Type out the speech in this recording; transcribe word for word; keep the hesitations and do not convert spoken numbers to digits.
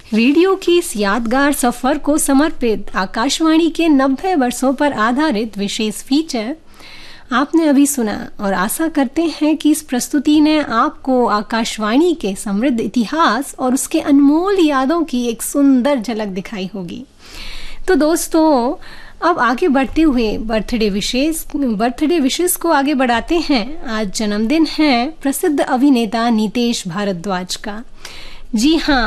Radio की इस यादगार सफर को समर्पित आकाशवाणी के नब्बे वर्षों पर आधारित विशेष फीचर आपने अभी सुना और आशा करते हैं कि इस प्रस्तुति ने आपको आकाशवाणी के समृद्ध इतिहास और उसके अनमोल यादों की एक सुंदर झलक दिखाई होगी। तो दोस्तों, अब आगे बढ़ते हुए बर्थडे विशेष बर्थडे विशेष को आगे बढ़ाते हैं। आज जन्मदिन है प्रसिद्ध अभिनेता नीतेश भारद्वाज का। जी हाँ,